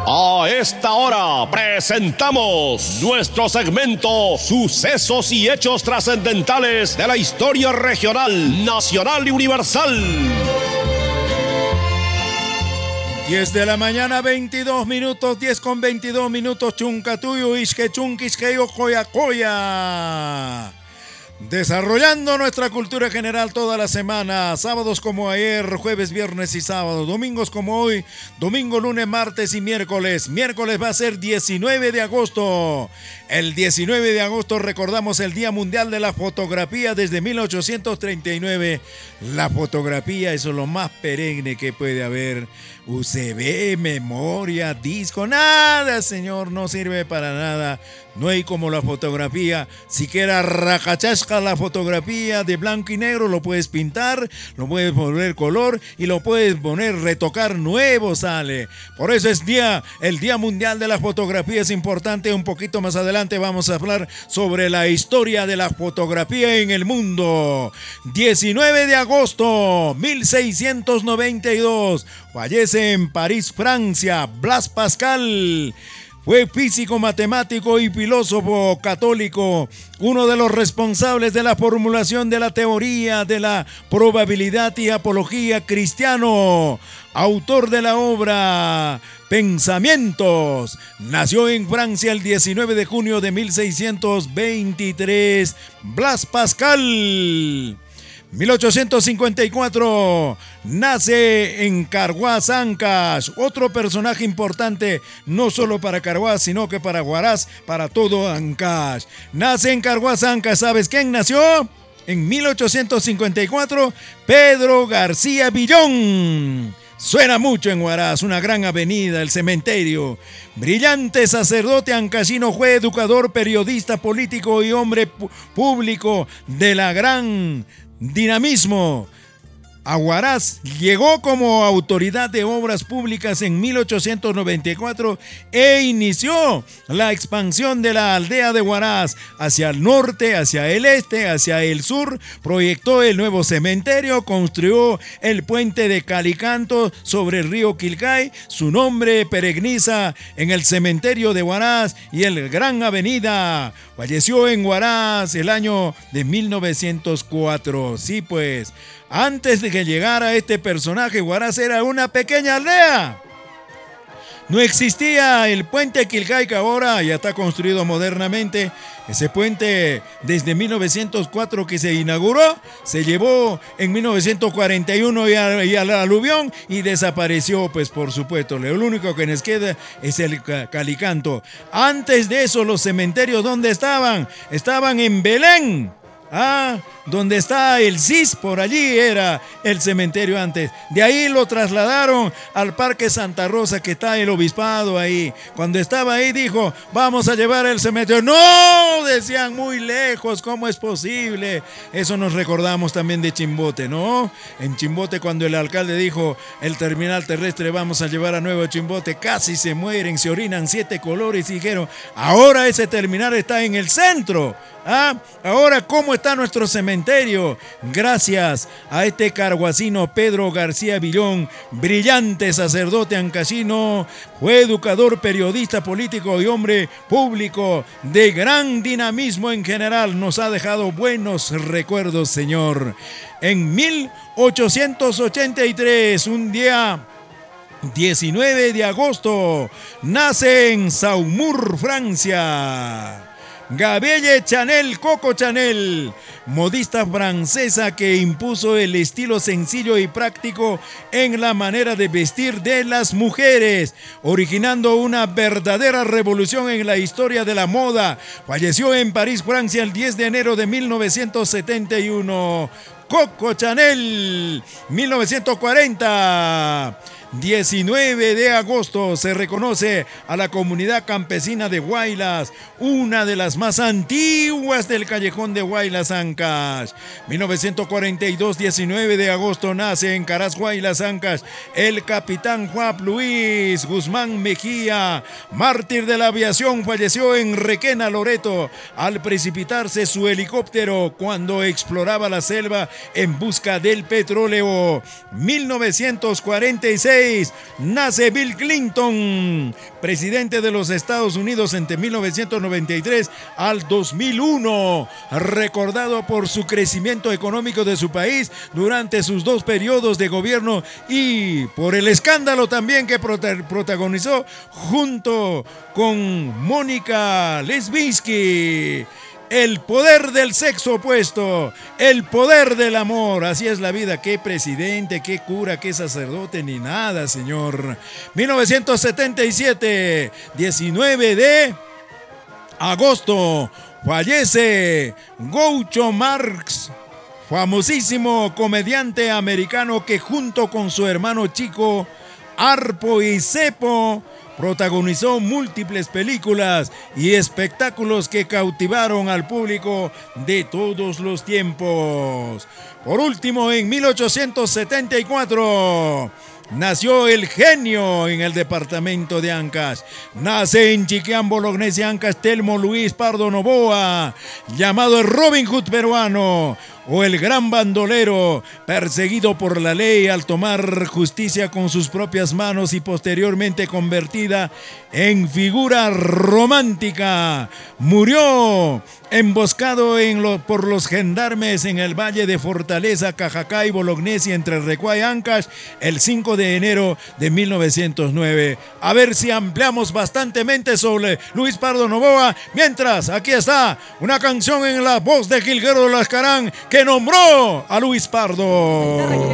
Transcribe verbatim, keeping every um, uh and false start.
A esta hora presentamos nuestro segmento Sucesos y Hechos Trascendentales de la Historia Regional, Nacional y Universal. diez de la mañana, veintidós minutos, diez con veintidós minutos, Chuncatuyo, Isque Chunquisqueyo, Coyacoya. Desarrollando nuestra cultura general toda la semana, sábados como ayer, jueves, viernes y sábado, domingos como hoy, domingo, lunes, martes y miércoles. Miércoles va a ser diecinueve de agosto. El diecinueve de agosto recordamos el Día Mundial de la Fotografía desde mil ochocientos treinta y nueve. La fotografía, eso es lo más perenne que puede haber. U C B, memoria, disco, nada, señor, no sirve para nada. No hay como la fotografía. Siquiera racachasca la fotografía de blanco y negro, lo puedes pintar, lo puedes poner color y lo puedes poner, retocar, nuevo sale. Por eso es día, el Día Mundial de la Fotografía es importante. Un poquito más adelante vamos a hablar sobre la historia de la fotografía en el mundo. diecinueve de agosto, mil seiscientos noventa y dos, fallece en París, Francia, Blaise Pascal. Fue físico, matemático y filósofo católico, uno de los responsables de la formulación de la teoría de la probabilidad y apología cristiano, autor de la obra Pensamientos. Nació en Francia el diecinueve de junio de mil seiscientos veintitrés, Blaise Pascal. mil ochocientos cincuenta y cuatro, nace en Carhuaz, Ancash, otro personaje importante, no solo para Carhuaz, sino que para Huaraz, para todo Ancash. Nace en Carhuaz, Ancash, ¿sabes quién nació? En mil ochocientos cincuenta y cuatro, Pedro García Villón. Suena mucho en Huaraz, una gran avenida, el cementerio. Brillante sacerdote ancashino, fue educador, periodista, político y hombre público de la gran dinamismo. A Huaraz llegó como autoridad de obras públicas en mil ochocientos noventa y cuatro e inició la expansión de la aldea de Huaraz hacia el norte, hacia el este, hacia el sur. Proyectó el nuevo cementerio, construyó el puente de Calicanto sobre el río Quilcay. Su nombre peregriza en el cementerio de Huaraz y el Gran Avenida. Falleció en Huaraz el año de mil novecientos cuatro. Sí, pues, antes de que llegara este personaje, Huaraz era una pequeña aldea. No existía el puente Quilcay, que ahora ya está construido modernamente. Ese puente desde mil novecientos cuatro que se inauguró, se llevó en mil novecientos cuarenta y uno y al aluvión y desapareció, pues por supuesto. Lo único que nos queda es el Calicanto. Antes de eso, los cementerios, ¿dónde estaban? Estaban en Belén. Ah, donde está el C I S, por allí era el cementerio antes. De ahí lo trasladaron al Parque Santa Rosa, que está el obispado ahí. Cuando estaba ahí dijo, vamos a llevar el cementerio. No, decían, muy lejos, ¿cómo es posible? Eso nos recordamos también de Chimbote, ¿no? En Chimbote, cuando el alcalde dijo, el terminal terrestre vamos a llevar a Nuevo Chimbote, casi se mueren, se orinan siete colores y dijeron, ahora ese terminal está en el centro. Ah, ahora, ¿cómo está nuestro cementerio? Gracias a este carhuacino Pedro García Villón, brillante sacerdote ancashino, fue educador, periodista, político y hombre público de gran dinamismo en general. Nos ha dejado buenos recuerdos, señor. En mil ochocientos ochenta y tres, un día diecinueve de agosto, nace en Saumur, Francia, Gabrielle Chanel, Coco Chanel, modista francesa que impuso el estilo sencillo y práctico en la manera de vestir de las mujeres, originando una verdadera revolución en la historia de la moda. Falleció en París, Francia, el diez de enero de mil novecientos setenta y uno. Coco Chanel, mil novecientos cuarenta. diecinueve de agosto se reconoce a la comunidad campesina de Huaylas, una de las más antiguas del callejón de Huaylas, Ancash. mil novecientos cuarenta y dos, diecinueve de agosto, nace en Caraz, Huaylas, Ancash, el capitán Juan Luis Guzmán Mejía, mártir de la aviación. Falleció en Requena, Loreto, al precipitarse su helicóptero cuando exploraba la selva en busca del petróleo. mil novecientos cuarenta y seis, seis nace Bill Clinton, presidente de los Estados Unidos entre mil novecientos noventa y tres al dos mil uno, recordado por su crecimiento económico de su país durante sus dos periodos de gobierno y por el escándalo también que prota- protagonizó junto con Mónica Lewinsky. El poder del sexo opuesto, el poder del amor, así es la vida. Qué presidente, qué cura, qué sacerdote, ni nada, señor. mil novecientos setenta y siete, diecinueve de agosto, fallece Groucho Marx, famosísimo comediante americano que junto con su hermano chico Harpo y Cepo protagonizó múltiples películas y espectáculos que cautivaron al público de todos los tiempos. Por último, en mil ochocientos setenta y cuatro nació el genio en el departamento de Ancash. Nace en Chiquián, Bolognesi, Ancash, Telmo Luis Pardo Novoa, llamado el Robin Hood peruano o el gran bandolero, perseguido por la ley al tomar justicia con sus propias manos y posteriormente convertida en figura romántica. Murió emboscado en lo, por los gendarmes en el valle de Fortaleza, Cajacay, Bolognesi, entre Recuay y Ancash, el cinco de enero de mil novecientos nueve. A ver si ampliamos bastantemente sobre Luis Pardo Novoa. Mientras, aquí está una canción en la voz de Gilguero Lascarán que nombró a Luis Pardo.